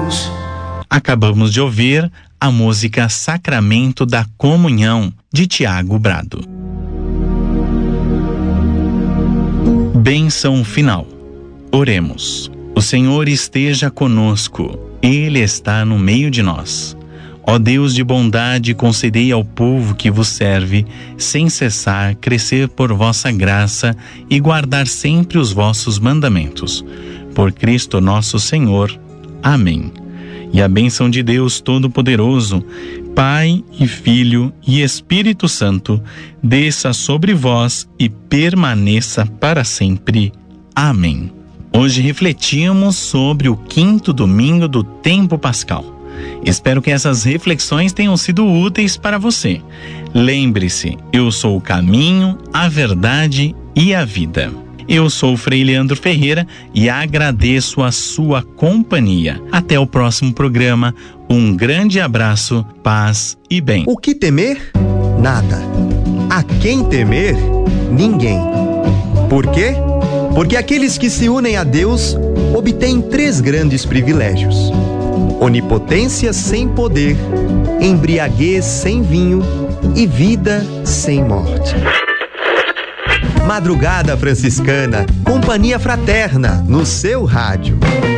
Deus. Acabamos de ouvir a música Sacramento da Comunhão, de Tiago Brado. Bênção final. Oremos. O Senhor esteja conosco. Ele está no meio de nós. Ó Deus de bondade, concedei ao povo que vos serve, sem cessar, crescer por vossa graça e guardar sempre os vossos mandamentos. Por Cristo nosso Senhor. Amém. E a bênção de Deus Todo-Poderoso, Pai e Filho e Espírito Santo, desça sobre vós e permaneça para sempre. Amém. Hoje refletimos sobre o 5º domingo do tempo pascal. Espero que essas reflexões tenham sido úteis para você. Lembre-se, eu sou o caminho, a verdade e a vida. Eu sou o Frei Leandro Ferreira e agradeço a sua companhia. Até o próximo programa. Um grande abraço, paz e bem. O que temer? Nada. A quem temer? Ninguém. Por quê? Porque aqueles que se unem a Deus obtêm 3 grandes privilégios: onipotência sem poder, embriaguez sem vinho e vida sem morte. Madrugada Franciscana, companhia fraterna no seu rádio.